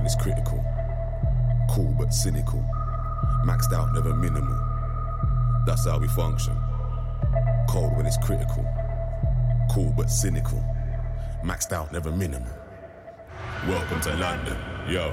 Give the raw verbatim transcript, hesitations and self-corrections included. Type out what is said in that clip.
when it's critical. Cool but cynical. Maxed out, never minimal. That's how we function. Cold when it's critical. Cool but cynical. Maxed out, never minimal. Welcome to London, yo.